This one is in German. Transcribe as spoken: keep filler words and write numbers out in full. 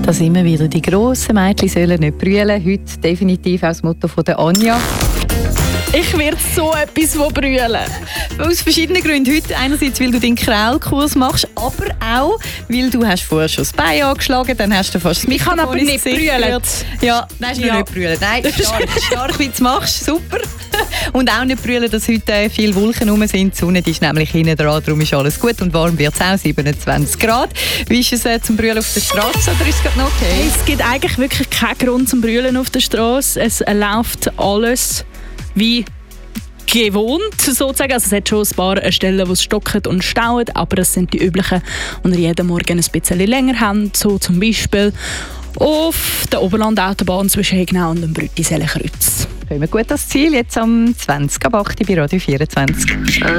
Das immer wieder. Die grossen Mädchen sollen nicht brüllen. Heute definitiv auch das Motto von der Anja. Ich werde so etwas von brüllen. Aus verschiedenen Gründen. Heute einerseits, weil du den Kraulkurs machst, aber auch, weil du hast vorher schon das Bein angeschlagen, dann hast du fast das Ich kann aber nicht brüllen. Ja, nein, ja. nicht brüllen. Nein, stark, stark wie du es machst, super. Und auch nicht brüllen, dass heute viele Wolken rum sind. Die Sonne ist nämlich hinten dran, darum ist alles gut und warm wird es auch, siebenundzwanzig Grad. Wie ist es äh, zum Brüllen auf der Straße oder ist es gerade noch okay? Es gibt eigentlich wirklich keinen Grund zum Brüllen auf der Straße. Es äh, läuft alles wie gewohnt, sozusagen. Also es hat schon ein paar Stellen, wo es stockt und staut, aber es sind die üblichen, die wir jeden Morgen ein bisschen länger haben. So zum Beispiel auf der Oberland-Autobahn zwischen Hegnau und dem Brüttiseller Kreuz. Kommen wir gut ans Ziel, jetzt am zwanzig ab acht bei Radio vierundzwanzig.